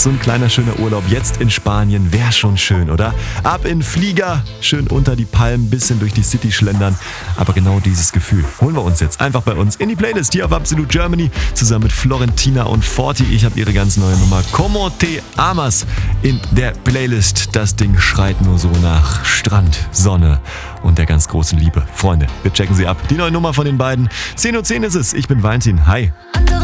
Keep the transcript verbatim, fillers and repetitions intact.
so ein kleiner schöner Urlaub jetzt in Spanien wäre schon schön, oder? Ab in Flieger, schön unter die Palmen, bisschen durch die City schlendern. Aber genau dieses Gefühl holen wir uns jetzt einfach bei uns in die Playlist hier auf Absolute Germany zusammen mit Florentina und Forti. Ich habe ihre ganz neue Nummer Como te amas in der Playlist. Das Ding schreit nur so nach Strand, Sonne und der ganz großen Liebe. Freunde, wir checken sie ab. Die neue Nummer von den beiden. zehn Uhr zehn ist es. Ich bin Valentin. Hi.